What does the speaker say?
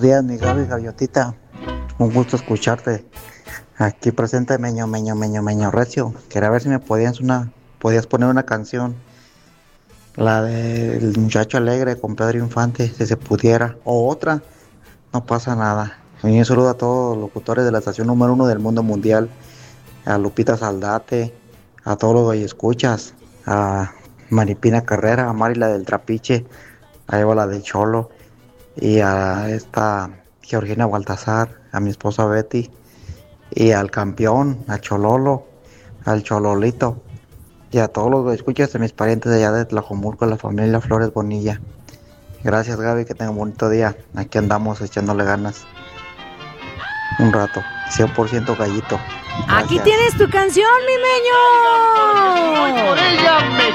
días, mi Gaby Gaviotita. Un gusto escucharte. Aquí presente, meño recio. Quería ver si podías poner una canción. La del muchacho alegre con Pedro Infante, si se pudiera. O otra, no pasa nada. Y un saludo a todos los locutores de la estación número 1 del mundo mundial. A Lupita Saldate, a todos los escuchas, a Maripina Carrera, a Mari la del Trapiche, a Eva la del Cholo, y a esta Georgina Baltazar, a mi esposa Betty, y al campeón, a Chololo, al Chololito, y a todos los escuchas de mis parientes de allá de Tlajomulco, la familia Flores Bonilla. Gracias, Gaby, que tengan un bonito día. Aquí andamos echándole ganas un rato, 100% gallito. Aquí Gracias. tienes tu canción, mi meño. Por ella me